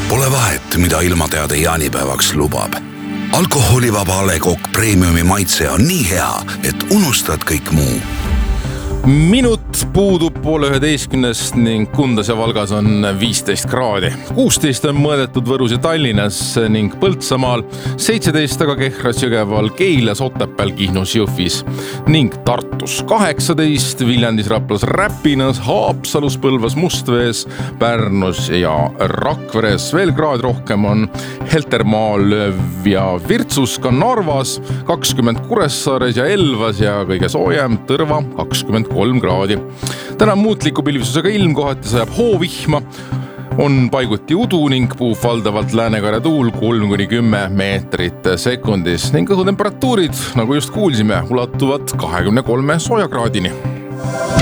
Pole vahet, mida ilmateade jaanipäevaks lubab. Alkoholivaba A. Le Coq Premiumi maitse on nii hea, et unustad kõik muu. Minut puudub 10:30 ning Kundas ja Valgas on 15 kraadi. 16 on mõõdetud Võrus ja Tallinnas ning Põltsamaal, 17 aga Kehras, Jõgeval, Keilas, Otepääl, Kihnus, Jõhvis ning Tartus. 18 Viljandis, Raplas, Räpinas, Haapsalus, Põlvas, Mustvees, Pärnus ja Rakveres. Veel kraad rohkem on Heltermaal ja Virtsus, ka Narvas, 20 Kuressaares ja Elvas ja kõige soojem Tõrva 23 kraadi. Täna muutliku pilvisusega ilm, kohati sajab hoovihma, on paiguti udu ning puhub valdavalt läänekare tuul 3-10 meetrit sekundis ning õhutemperatuurid, nagu just kuulsime, ulatuvad 23 soojakraadini.